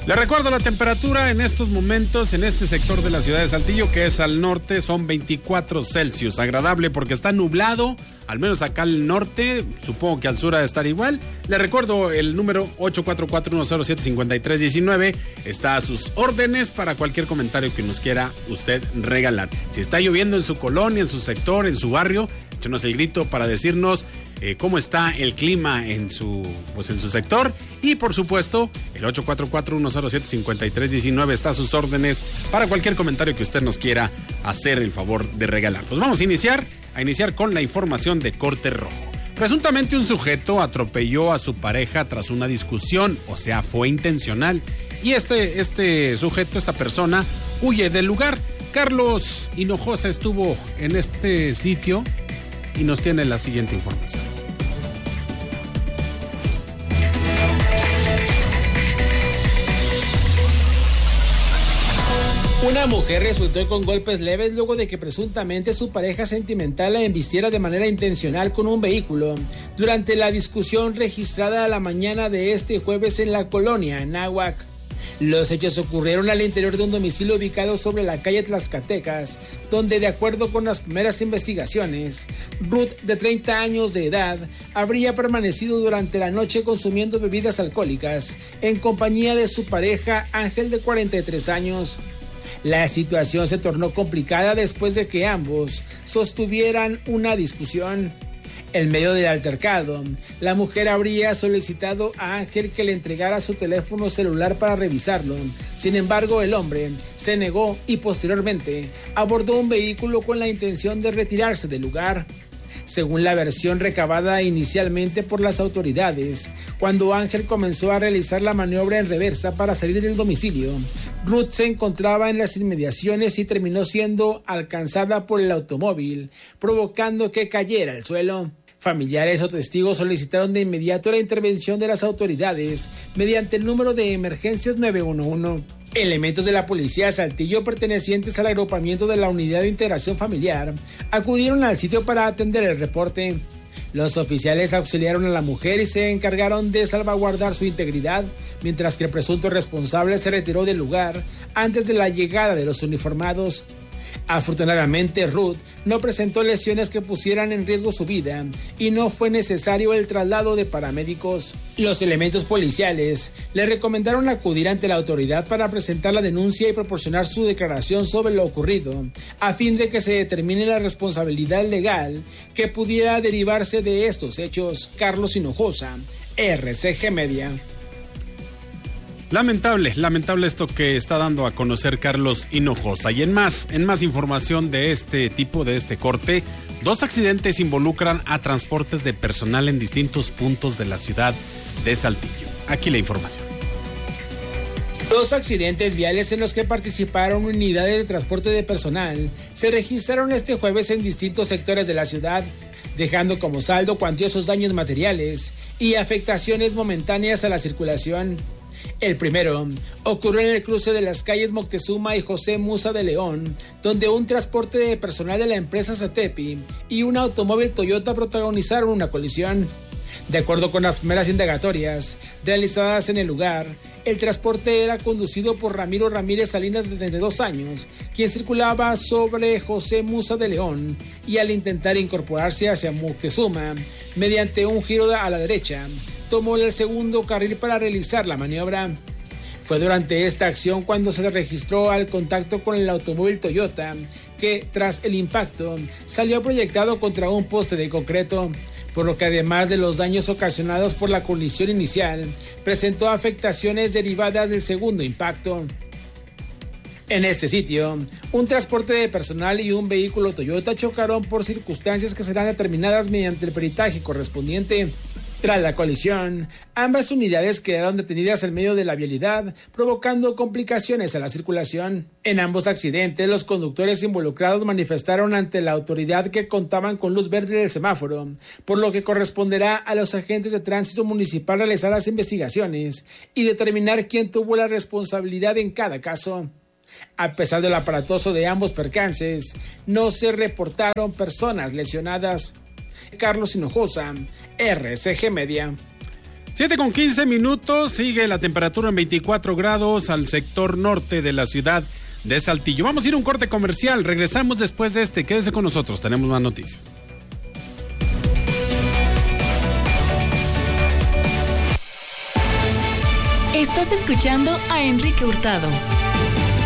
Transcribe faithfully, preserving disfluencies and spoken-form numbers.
Le recuerdo la temperatura en estos momentos en este sector de la ciudad de Saltillo, que es al norte, son veinticuatro Celsius. Agradable porque está nublado, al menos acá al norte, supongo que al sur ha de estar igual. Le recuerdo el número ocho cuatro cuatro, uno cero siete, cinco tres uno nueve. Está a sus órdenes para cualquier comentario que nos quiera usted regalar. Si está lloviendo en su colonia, en su sector, en su barrio, échenos el grito para decirnos eh, cómo está el clima en su, pues en su sector. Y por supuesto, el ocho cuatro cuatro, uno cero siete, cinco tres uno nueve está a sus órdenes para cualquier comentario que usted nos quiera hacer el favor de regalar. Pues vamos a iniciar, a iniciar con la información de corte rojo. Presuntamente un sujeto atropelló a su pareja tras una discusión, o sea, fue intencional. Y este, este sujeto, esta persona, huye del lugar. Carlos Hinojosa estuvo en este sitio y nos tiene la siguiente información. Una mujer resultó con golpes leves luego de que presuntamente su pareja sentimental la embistiera de manera intencional con un vehículo durante la discusión registrada a la mañana de este jueves en la colonia Anáhuac. Los hechos ocurrieron al interior de un domicilio ubicado sobre la calle Tlaxcatecas, donde, de acuerdo con las primeras investigaciones, Ruth, de treinta años de edad, habría permanecido durante la noche consumiendo bebidas alcohólicas en compañía de su pareja Ángel, de cuarenta y tres años. La situación se tornó complicada después de que ambos sostuvieran una discusión. En medio del altercado, la mujer habría solicitado a Ángel que le entregara su teléfono celular para revisarlo. Sin embargo, el hombre se negó y posteriormente abordó un vehículo con la intención de retirarse del lugar. Según la versión recabada inicialmente por las autoridades, cuando Ángel comenzó a realizar la maniobra en reversa para salir del domicilio, Ruth se encontraba en las inmediaciones y terminó siendo alcanzada por el automóvil, provocando que cayera al suelo. Familiares o testigos solicitaron de inmediato la intervención de las autoridades mediante el número de emergencias nueve uno uno. Elementos de la policía de Saltillo pertenecientes al agrupamiento de la Unidad de Integración Familiar acudieron al sitio para atender el reporte. Los oficiales auxiliaron a la mujer y se encargaron de salvaguardar su integridad, mientras que el presunto responsable se retiró del lugar antes de la llegada de los uniformados. Afortunadamente, Ruth no presentó lesiones que pusieran en riesgo su vida y no fue necesario el traslado de paramédicos. Los elementos policiales le recomendaron acudir ante la autoridad para presentar la denuncia y proporcionar su declaración sobre lo ocurrido, a fin de que se determine la responsabilidad legal que pudiera derivarse de estos hechos. Carlos Hinojosa, R C G Media. Lamentable, lamentable esto que está dando a conocer Carlos Hinojosa. Y en más, en más información de este tipo, de este corte, dos accidentes involucran a transportes de personal en distintos puntos de la ciudad de Saltillo. Aquí la información. Dos accidentes viales en los que participaron unidades de transporte de personal se registraron este jueves en distintos sectores de la ciudad, dejando como saldo cuantiosos daños materiales y afectaciones momentáneas a la circulación. El primero ocurrió en el cruce de las calles Moctezuma y José Musa de León, donde un transporte de personal de la empresa Satepi y un automóvil Toyota protagonizaron una colisión. De acuerdo con las primeras indagatorias realizadas en el lugar, el transporte era conducido por Ramiro Ramírez Salinas, de treinta y dos años, quien circulaba sobre José Musa de León y al intentar incorporarse hacia Moctezuma, mediante un giro a la derecha, tomó el segundo carril para realizar la maniobra. Fue durante esta acción cuando se registró al contacto con el automóvil Toyota, que tras el impacto salió proyectado contra un poste de concreto, por lo que además de los daños ocasionados por la colisión inicial, presentó afectaciones derivadas del segundo impacto. En este sitio, un transporte de personal y un vehículo Toyota chocaron por circunstancias que serán determinadas mediante el peritaje correspondiente. Tras la colisión, ambas unidades quedaron detenidas en medio de la vialidad, provocando complicaciones a la circulación. En ambos accidentes, los conductores involucrados manifestaron ante la autoridad que contaban con luz verde del semáforo, por lo que corresponderá a los agentes de tránsito municipal realizar las investigaciones y determinar quién tuvo la responsabilidad en cada caso. A pesar del aparatoso de ambos percances, no se reportaron personas lesionadas. Carlos Hinojosa, R C G Media. siete con quince minutos, sigue la temperatura en veinticuatro grados al sector norte de la ciudad de Saltillo. Vamos a ir a un corte comercial, regresamos después de este, quédese con nosotros, tenemos más noticias. Estás escuchando a Enrique Hurtado.